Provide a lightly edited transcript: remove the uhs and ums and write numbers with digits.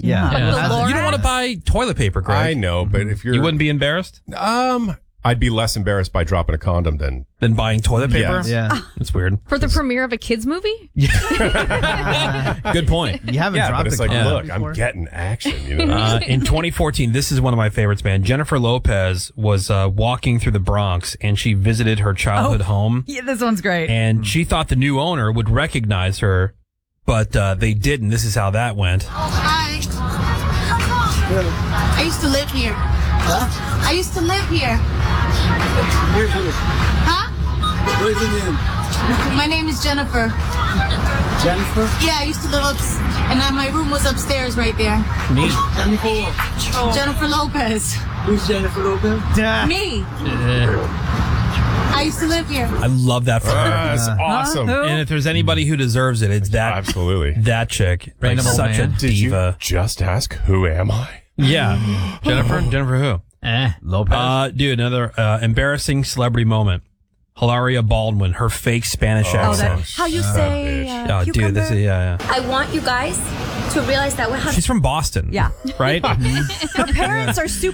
Yeah. But Yeah. the You don't want to buy toilet paper, Greg. I know, but if you're... You wouldn't be embarrassed? I'd be less embarrassed by dropping a condom than buying toilet paper? Yes. Yeah. That's weird. For the premiere of a kids movie? Good point. You haven't Yeah, dropped but it's a like, condom look, before? I'm getting action, you know? In 2014, this is one of my favorites, man. Jennifer Lopez was walking through the Bronx, and she visited her childhood home. Yeah, this one's great. And she thought the new owner would recognize her, but they didn't. This is how that went. Hi. I used to live here. Huh? I used to live here. Huh? What is your name? My name is Jennifer. Jennifer? Yeah, I used to live and my room was upstairs right there. Me. Jennifer Lopez. Who's Jennifer Lopez? Me. I used to live here. I love that photo. That's awesome. And if there's anybody who deserves it, it's that Absolutely. that chick. Like, Random old such a man. Did you diva. just ask, who am I? Yeah. Jennifer who? Lopez. Dude, another embarrassing celebrity moment. Hilaria Baldwin, her fake Spanish accent. How you say Oh, dude, this is yeah. I want you guys to realize that we have She's from Boston. Yeah. Right? Her parents are super